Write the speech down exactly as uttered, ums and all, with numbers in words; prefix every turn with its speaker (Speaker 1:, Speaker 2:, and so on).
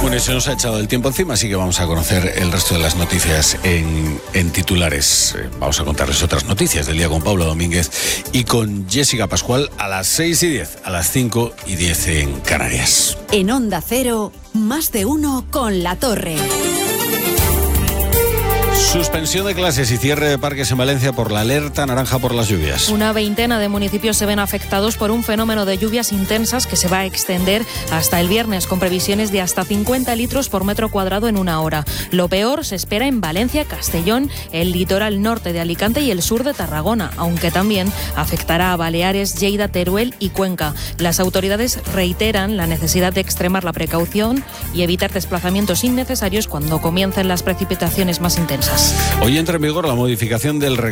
Speaker 1: Bueno, y se nos ha echado el tiempo encima, así que vamos a conocer el resto de las noticias en, en titulares. Eh, vamos a contarles otras noticias del día con Paula Domínguez y con Jessica Pascual a las seis y diez, a las cinco y diez en Canarias.
Speaker 2: En Onda Cero, más de uno con La Torre.
Speaker 1: Suspensión de clases y cierre de parques en Valencia por la alerta naranja por las lluvias.
Speaker 3: Una veintena de municipios se ven afectados por un fenómeno de lluvias intensas que se va a extender hasta el viernes, con previsiones de hasta cincuenta litros por metro cuadrado en una hora. Lo peor se espera en Valencia, Castellón, el litoral norte de Alicante y el sur de Tarragona, aunque también afectará a Baleares, Lleida, Teruel y Cuenca. Las autoridades reiteran la necesidad de extremar la precaución y evitar desplazamientos innecesarios cuando comiencen las precipitaciones más intensas.
Speaker 1: Hoy entra en vigor la modificación del reglamento